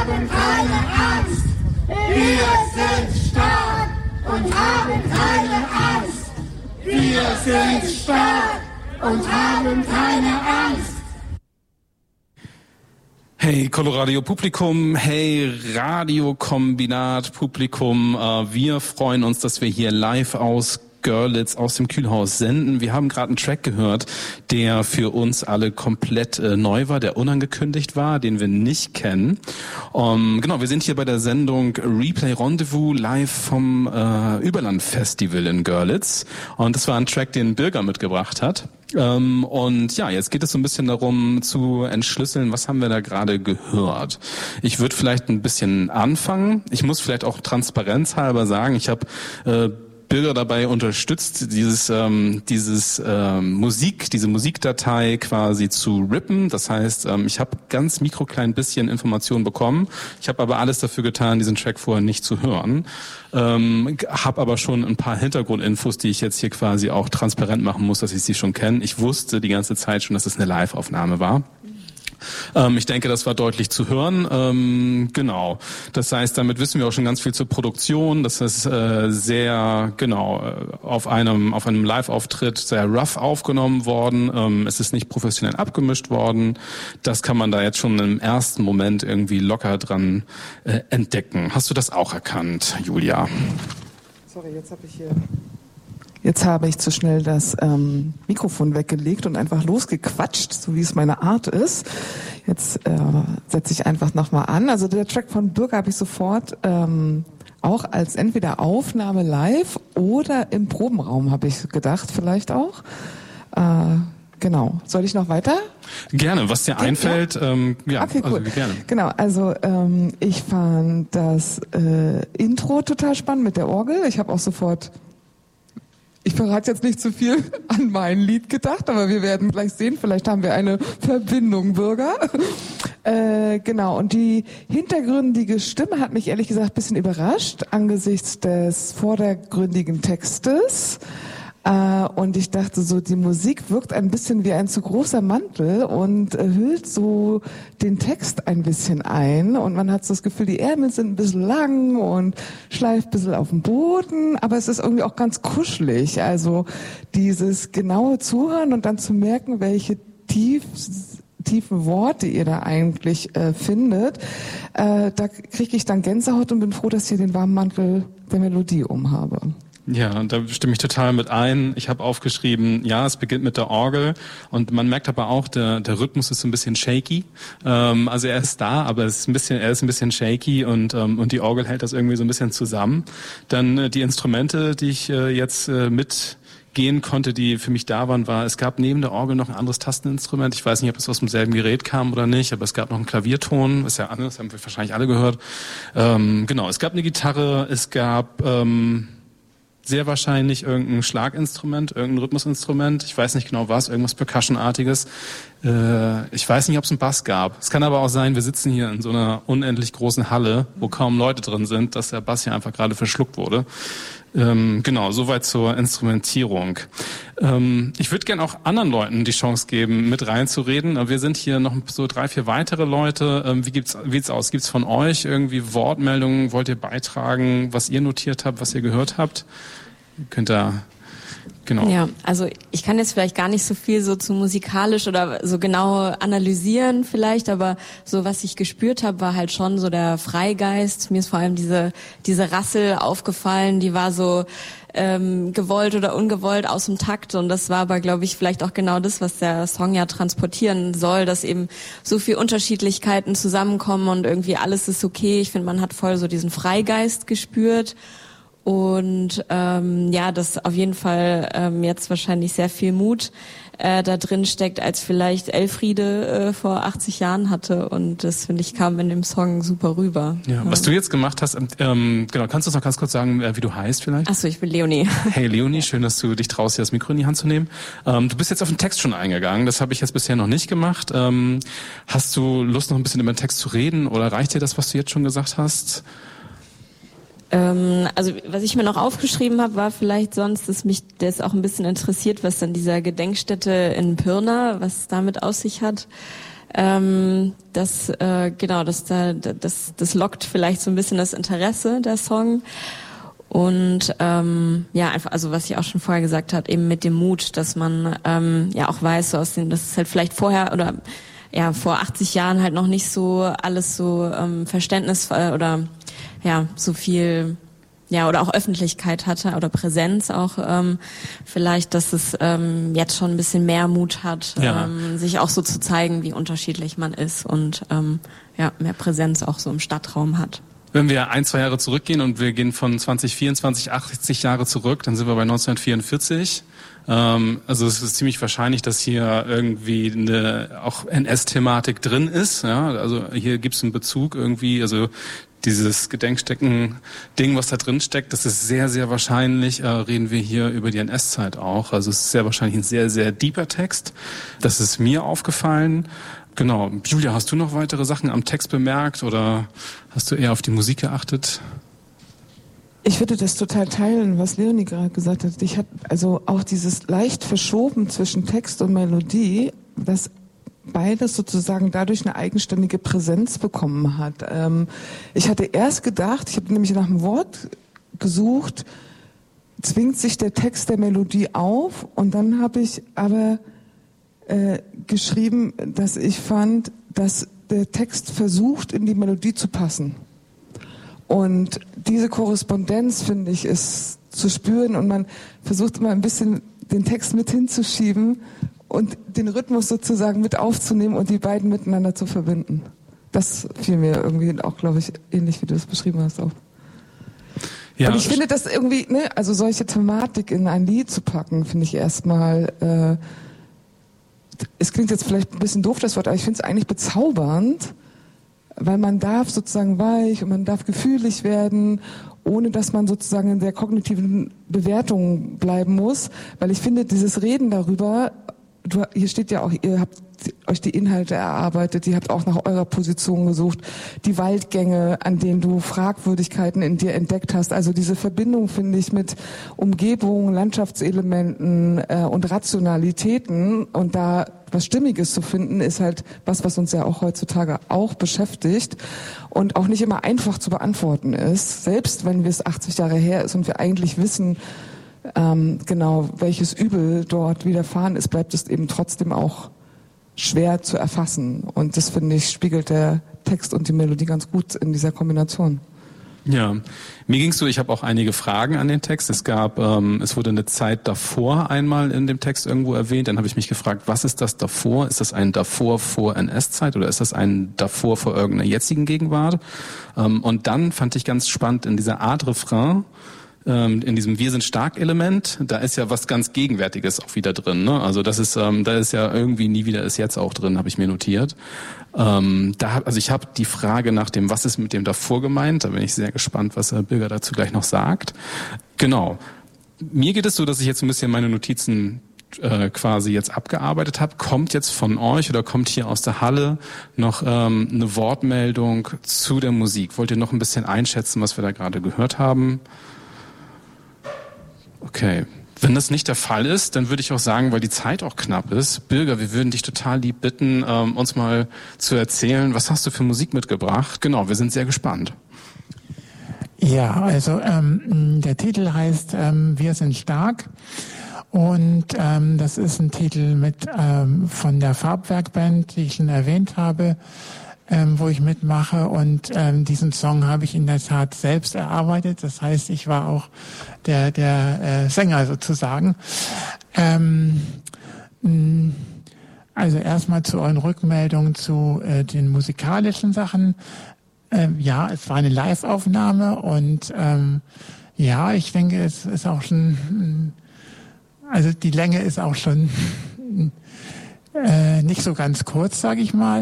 haben keine Angst. Wir sind stark und haben keine Angst. Wir sind stark und haben keine Angst. Hey Coloradio Publikum, hey Radiokombinat Publikum, wir freuen uns, dass wir hier live aus Görlitz aus dem Kühlhaus senden. Wir haben gerade einen Track gehört, der für uns alle komplett neu war, der unangekündigt war, den wir nicht kennen. Genau, wir sind hier bei der Sendung Replay Rendezvous live vom Überland Festival in Görlitz. Und das war ein Track, den Birger mitgebracht hat. Und ja, jetzt geht es so ein bisschen darum zu entschlüsseln, was haben wir da gerade gehört. Ich würde vielleicht ein bisschen anfangen. Ich muss vielleicht auch transparenzhalber sagen, ich habe Birger dabei unterstützt, diese Musikdatei quasi zu rippen. Das heißt, ich habe ganz mikroklein bisschen Informationen bekommen. Ich habe aber alles dafür getan, diesen Track vorher nicht zu hören. Habe aber schon ein paar Hintergrundinfos, die ich jetzt hier quasi auch transparent machen muss, dass ich sie schon kenne. Ich wusste die ganze Zeit schon, dass es eine Live-Aufnahme war. Ich denke, das war deutlich zu hören. Genau. Das heißt, damit wissen wir auch schon ganz viel zur Produktion. Das ist sehr auf einem Live-Auftritt sehr rough aufgenommen worden. Es ist nicht professionell abgemischt worden. Das kann man da jetzt schon im ersten Moment irgendwie locker dran entdecken. Hast du das auch erkannt, Julia? Sorry, Jetzt habe ich zu schnell das Mikrofon weggelegt und einfach losgequatscht, so wie es meine Art ist. Jetzt setze ich einfach nochmal an. Also der Track von Birger habe ich sofort auch als entweder Aufnahme live oder im Probenraum, habe ich gedacht, vielleicht auch. Genau. Soll ich noch weiter? Gerne, was dir einfällt. Ja, okay, cool. Also gerne. Genau, also ich fand das Intro total spannend mit der Orgel. Ich habe auch sofort... Ich verrate jetzt nicht zu viel an mein Lied gedacht, aber wir werden gleich sehen. Vielleicht haben wir eine Verbindung, Bürger. Genau, und die hintergründige Stimme hat mich ehrlich gesagt ein bisschen überrascht angesichts des vordergründigen Textes. Und ich dachte so, die Musik wirkt ein bisschen wie ein zu großer Mantel und hüllt so den Text ein bisschen ein. Und man hat so das Gefühl, die Ärmel sind ein bisschen lang und schleift ein bisschen auf dem Boden. Aber es ist irgendwie auch ganz kuschelig. Also dieses genaue Zuhören und dann zu merken, welche tiefen Worte ihr da eigentlich findet. Da kriege ich dann Gänsehaut und bin froh, dass ich hier den warmen Mantel der Melodie umhabe. Ja, da stimme ich total mit ein. Ich habe aufgeschrieben, ja, es beginnt mit der Orgel und man merkt aber auch, der Rhythmus ist so ein bisschen shaky. Also er ist da, aber er ist ein bisschen shaky und die Orgel hält das irgendwie so ein bisschen zusammen. Dann die Instrumente, die ich jetzt mitgehen konnte, die für mich da waren, es gab neben der Orgel noch ein anderes Tasteninstrument. Ich weiß nicht, ob es aus demselben Gerät kam oder nicht, aber es gab noch einen Klavierton, ist ja anders, haben wir wahrscheinlich alle gehört. Genau, es gab eine Gitarre, es gab sehr wahrscheinlich irgendein Schlaginstrument, irgendein Rhythmusinstrument. Ich weiß nicht genau was, irgendwas Percussion-artiges. Ich weiß nicht, ob es einen Bass gab. Es kann aber auch sein, wir sitzen hier in so einer unendlich großen Halle, wo kaum Leute drin sind, dass der Bass hier einfach gerade verschluckt wurde. Genau, soweit zur Instrumentierung. Ich würde gern auch anderen Leuten die Chance geben, mit reinzureden. Wir sind hier noch so 3-4 weitere Leute. Wie sieht's aus? Gibt's von euch irgendwie Wortmeldungen? Wollt ihr beitragen, was ihr notiert habt, was ihr gehört habt? Könnt ihr... Genau. Ja, also ich kann jetzt vielleicht gar nicht so viel so zu musikalisch oder so genau analysieren vielleicht, aber so was ich gespürt habe, war halt schon so der Freigeist. Mir ist vor allem diese Rassel aufgefallen, die war so gewollt oder ungewollt aus dem Takt und das war aber, glaube ich, vielleicht auch genau das, was der Song ja transportieren soll, dass eben so viel Unterschiedlichkeiten zusammenkommen und irgendwie alles ist okay. Ich finde, man hat voll so diesen Freigeist gespürt. Und ja, dass auf jeden Fall jetzt wahrscheinlich sehr viel Mut da drin steckt, als vielleicht Elfriede vor 80 Jahren hatte. Und das, finde ich, kam in dem Song super rüber. Ja, was du jetzt gemacht hast, genau, kannst du uns noch ganz kurz sagen, wie du heißt vielleicht? Achso, ich bin Leonie. Hey Leonie, schön, dass du dich traust, hier das Mikro in die Hand zu nehmen. Du bist jetzt auf den Text schon eingegangen, das habe ich jetzt bisher noch nicht gemacht. Hast du Lust, noch ein bisschen über den Text zu reden oder reicht dir das, was du jetzt schon gesagt hast? Also was ich mir noch aufgeschrieben habe, war vielleicht sonst, dass mich das auch ein bisschen interessiert, was dann dieser Gedenkstätte in Pirna, was damit aus sich hat. Das lockt vielleicht so ein bisschen das Interesse, der Song. Und einfach, also was ich auch schon vorher gesagt habe, eben mit dem Mut, dass man auch weiß, so dass es halt vielleicht vorher oder vor 80 Jahren halt noch nicht so alles so Verständnis oder so viel oder auch Öffentlichkeit hatte oder Präsenz auch vielleicht, dass es jetzt schon ein bisschen mehr Mut hat, sich auch so zu zeigen, wie unterschiedlich man ist und mehr Präsenz auch so im Stadtraum hat. Wenn wir 1-2 Jahre zurückgehen und wir gehen von 2024 80 Jahre zurück, dann sind wir bei 1944. Also es ist ziemlich wahrscheinlich, dass hier irgendwie eine auch NS-Thematik drin ist. Ja? Also hier gibt es einen Bezug irgendwie, also dieses Gedenkstätten-Ding, was da drin steckt, das ist sehr, sehr wahrscheinlich, reden wir hier über die NS-Zeit auch. Also es ist sehr wahrscheinlich ein sehr, sehr deeper Text. Das ist mir aufgefallen. Genau. Julia, hast du noch weitere Sachen am Text bemerkt oder hast du eher auf die Musik geachtet? Ich würde das total teilen, was Leonie gerade gesagt hat. Ich habe also auch dieses leicht verschoben zwischen Text und Melodie, dass beides sozusagen dadurch eine eigenständige Präsenz bekommen hat. Ich hatte erst gedacht, ich habe nämlich nach einem Wort gesucht, zwingt sich der Text der Melodie auf, und dann habe ich aber geschrieben, dass ich fand, dass der Text versucht, in die Melodie zu passen. Und diese Korrespondenz, finde ich, ist zu spüren, und man versucht immer ein bisschen den Text mit hinzuschieben und den Rhythmus sozusagen mit aufzunehmen und die beiden miteinander zu verbinden. Das fiel mir irgendwie auch, glaube ich, ähnlich wie du es beschrieben hast auch. Ja. Und ich finde das irgendwie, also solche Thematik in ein Lied zu packen, finde ich erstmal, es klingt jetzt vielleicht ein bisschen doof, das Wort, aber ich finde es eigentlich bezaubernd, weil man darf sozusagen weich und man darf gefühlig werden, ohne dass man sozusagen in der kognitiven Bewertung bleiben muss, weil ich finde, dieses Reden darüber, hier steht ja auch, ihr habt euch die Inhalte erarbeitet, ihr habt auch nach eurer Position gesucht, die Waldgänge, an denen du Fragwürdigkeiten in dir entdeckt hast, also diese Verbindung, finde ich, mit Umgebung, Landschaftselementen und Rationalitäten, und da was Stimmiges zu finden, ist halt was uns ja auch heutzutage auch beschäftigt und auch nicht immer einfach zu beantworten ist, selbst wenn es 80 Jahre her ist und wir eigentlich wissen, genau welches Übel dort widerfahren ist, bleibt es eben trotzdem auch schwer zu erfassen. Und das, finde ich, spiegelt der Text und die Melodie ganz gut in dieser Kombination. Ja, mir ging's so, ich habe auch einige Fragen an den Text. Es wurde eine Zeit davor einmal in dem Text irgendwo erwähnt. Dann habe ich mich gefragt, was ist das davor? Ist das ein davor vor NS-Zeit oder ist das ein davor vor irgendeiner jetzigen Gegenwart? Und dann fand ich ganz spannend in dieser Art Refrain, in diesem Wir sind stark Element, da ist ja was ganz Gegenwärtiges auch wieder drin, ne? Also das ist, da ist ja irgendwie nie wieder ist jetzt auch drin, habe ich mir notiert. Ich habe die Frage nach dem, was ist mit dem davor gemeint, da bin ich sehr gespannt, was Herr Birger dazu gleich noch sagt. Genau. Mir geht es so, dass ich jetzt ein bisschen meine Notizen quasi jetzt abgearbeitet habe. Kommt jetzt von euch oder kommt hier aus der Halle noch eine Wortmeldung zu der Musik? Wollt ihr noch ein bisschen einschätzen, was wir da gerade gehört haben? Okay, wenn das nicht der Fall ist, dann würde ich auch sagen, weil die Zeit auch knapp ist, Birger, wir würden dich total lieb bitten, uns mal zu erzählen, was hast du für Musik mitgebracht? Genau, wir sind sehr gespannt. Ja, also der Titel heißt Wir sind stark, und das ist ein Titel von der Farbwerkband, die ich schon erwähnt habe, wo ich mitmache, und diesen Song habe ich in der Tat selbst erarbeitet. Das heißt, ich war auch der Sänger sozusagen. Also erstmal zu euren Rückmeldungen zu den musikalischen Sachen. Ja, es war eine Live-Aufnahme, und ich denke, es ist auch schon, also die Länge ist auch schon nicht so ganz kurz, sage ich mal.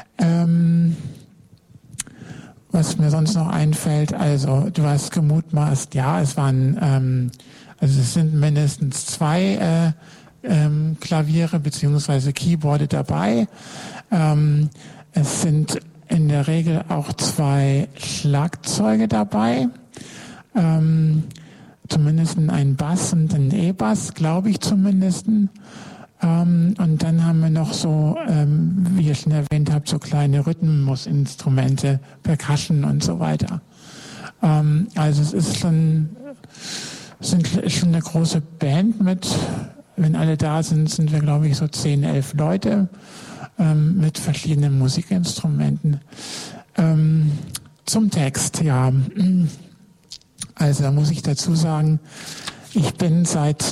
Was mir sonst noch einfällt, also du hast gemutmaßt, ja, es waren, also es sind mindestens 2 Klaviere beziehungsweise Keyboarde dabei. Es sind in der Regel auch 2 Schlagzeuge dabei. zumindest einen Bass und einen E-Bass, glaube ich zumindest. Und dann haben wir noch so, wie ich schon erwähnt habe, so kleine Rhythmusinstrumente, Percussion und so weiter. Also es ist schon eine große Band mit, wenn alle da sind, sind wir, glaube ich, so 10, 11 Leute mit verschiedenen Musikinstrumenten. Zum Text, ja. Also da muss ich dazu sagen, ich bin seit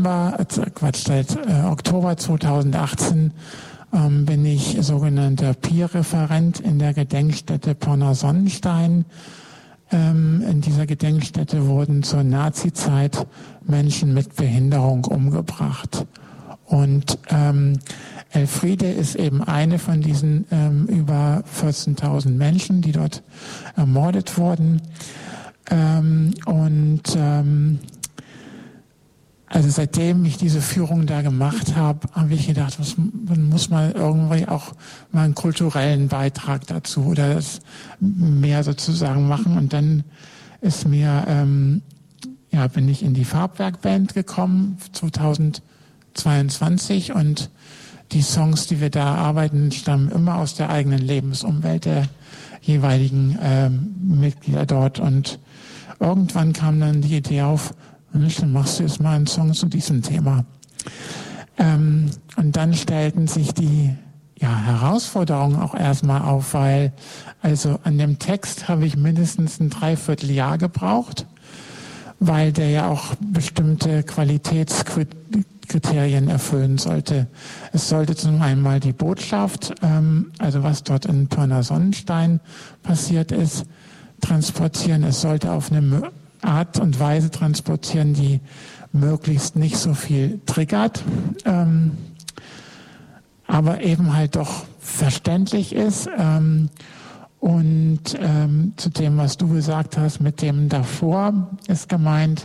Oktober 2018 bin ich sogenannter Peer-Referent in der Gedenkstätte Pirna-Sonnenstein. In dieser Gedenkstätte wurden zur Nazi-Zeit Menschen mit Behinderung umgebracht. Und Elfriede ist eben eine von diesen über 14.000 Menschen, die dort ermordet wurden. Also seitdem ich diese Führung da gemacht habe, habe ich gedacht, man muss mal irgendwie auch mal einen kulturellen Beitrag dazu oder das mehr sozusagen machen. Und dann ist bin ich in die Farbwerkband gekommen, 2022, und die Songs, die wir da arbeiten, stammen immer aus der eigenen Lebensumwelt der jeweiligen Mitglieder dort. Und irgendwann kam dann die Idee auf, dann machst du jetzt mal einen Song zu diesem Thema. Und dann stellten sich die Herausforderungen auch erstmal auf, weil also an dem Text habe ich mindestens ein Dreivierteljahr gebraucht, weil der ja auch bestimmte Qualitätskriterien erfüllen sollte. Es sollte zum einen mal die Botschaft, also was dort in Pirna-Sonnenstein passiert ist, transportieren. Es sollte auf eine Art und Weise transportieren, die möglichst nicht so viel triggert, aber eben halt doch verständlich ist. Und zu dem, was du gesagt hast, mit dem davor ist gemeint,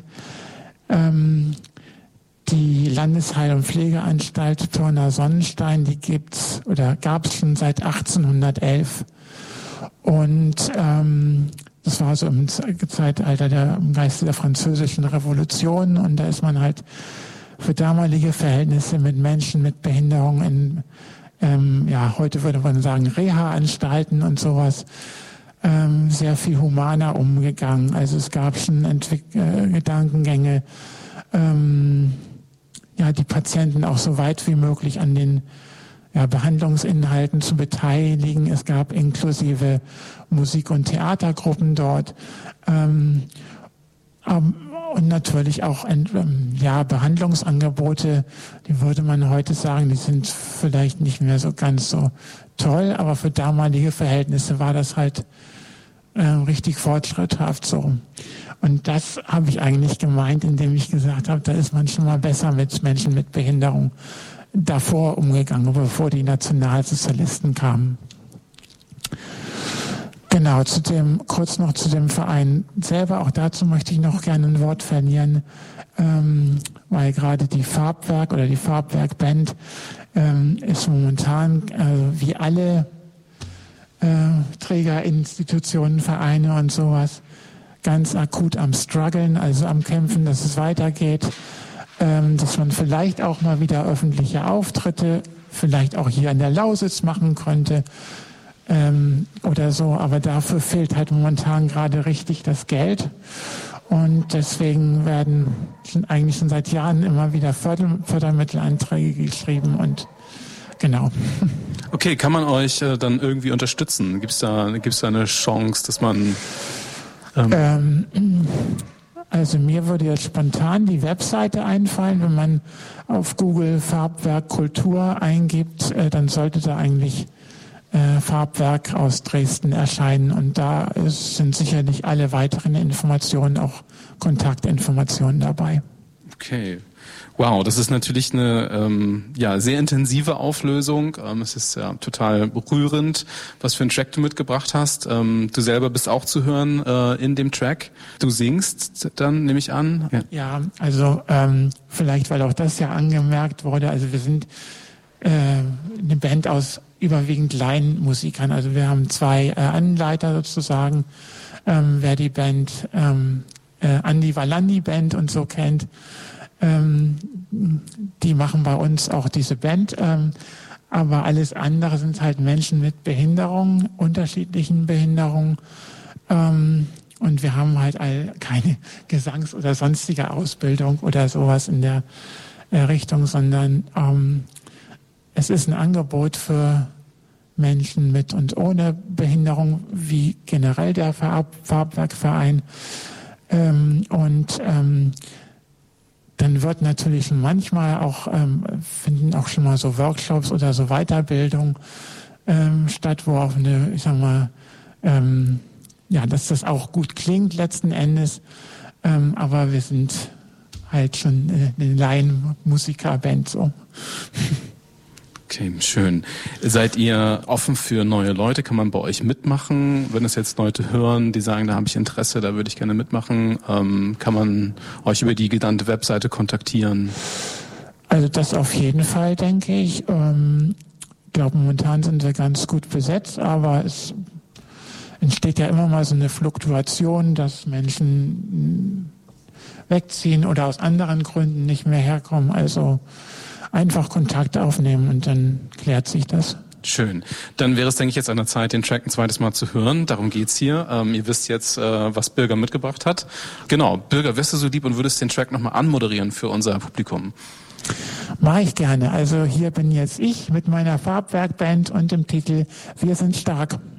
die Landesheil- und Pflegeanstalt Pirna-Sonnenstein, die gab es schon seit 1811. Und das war so im Zeitalter im Geiste der Französischen Revolution, und da ist man halt für damalige Verhältnisse mit Menschen mit Behinderung in, heute würde man sagen, Reha-Anstalten und sowas, sehr viel humaner umgegangen. Also es gab schon Gedankengänge, die Patienten auch so weit wie möglich an den Behandlungsinhalten zu beteiligen. Es gab inklusive Musik- und Theatergruppen dort. Und natürlich auch Behandlungsangebote, die würde man heute sagen, die sind vielleicht nicht mehr so ganz so toll, aber für damalige Verhältnisse war das halt richtig fortschritthaft so. Und das habe ich eigentlich gemeint, indem ich gesagt habe, da ist man schon mal besser mit Menschen mit Behinderung davor umgegangen, bevor die Nationalsozialisten kamen. Genau, kurz noch zu dem Verein selber. Auch dazu möchte ich noch gerne ein Wort verlieren, weil gerade die Farbwerk oder die Farbwerkband ist momentan, wie alle Trägerinstitutionen, Vereine und sowas, ganz akut am Struggeln, also am Kämpfen, dass es weitergeht, dass man vielleicht auch mal wieder öffentliche Auftritte, vielleicht auch hier in der Lausitz machen könnte, oder so, aber dafür fehlt halt momentan gerade richtig das Geld, und deswegen werden eigentlich schon seit Jahren immer wieder Fördermittelanträge geschrieben, und genau. Okay, kann man euch dann irgendwie unterstützen? Gibt's da eine Chance, dass man also mir würde jetzt spontan die Webseite einfallen, wenn man auf Google Farbwerk Kultur eingibt, dann sollte da eigentlich Farbwerk aus Dresden erscheinen, und da sind sicherlich alle weiteren Informationen, auch Kontaktinformationen dabei. Okay. Wow, das ist natürlich eine sehr intensive Auflösung. Es ist ja total berührend, was für einen Track du mitgebracht hast. Du selber bist auch zu hören in dem Track. Du singst dann, nehme ich an? Ja, also vielleicht, weil auch das ja angemerkt wurde. Also wir sind eine Band aus überwiegend Laienmusikern. Also wir haben 2 Anleiter sozusagen, wer die Band Andi Valandi Band und so kennt. Die machen bei uns auch diese Band, aber alles andere sind halt Menschen mit Behinderungen, unterschiedlichen Behinderungen, und wir haben halt keine Gesangs- oder sonstige Ausbildung oder sowas in der Richtung, sondern es ist ein Angebot für Menschen mit und ohne Behinderung, wie generell der Farbwerkverein, dann wird natürlich manchmal auch, finden auch schon mal so Workshops oder so Weiterbildung statt, wo auch dass das auch gut klingt letzten Endes. Aber wir sind halt schon eine Laienmusikerband so. Okay, schön. Seid ihr offen für neue Leute? Kann man bei euch mitmachen? Wenn es jetzt Leute hören, die sagen, da habe ich Interesse, da würde ich gerne mitmachen, kann man euch über die genannte Webseite kontaktieren? Also das auf jeden Fall, denke ich. Ich glaube, momentan sind wir ganz gut besetzt, aber es entsteht ja immer mal so eine Fluktuation, dass Menschen wegziehen oder aus anderen Gründen nicht mehr herkommen. Also einfach Kontakt aufnehmen und dann klärt sich das. Schön. Dann wäre es, denke ich, jetzt an der Zeit, den Track ein zweites Mal zu hören. Darum geht's hier. Ihr wisst jetzt, was Birger mitgebracht hat. Genau, Birger, wärst du so lieb und würdest den Track nochmal anmoderieren für unser Publikum? Mache ich gerne. Also hier bin jetzt ich mit meiner Farbwerkband und dem Titel Wir sind stark.